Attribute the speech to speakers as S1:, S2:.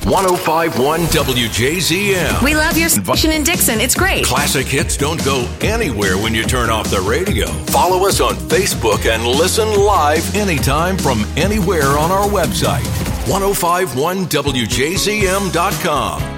S1: 105.1 WJZM.
S2: We love your station in Dixon. It's great.
S1: Classic hits don't go anywhere when you turn off the radio. Follow us on Facebook and listen live anytime from anywhere on our website. 1051WJZM.com.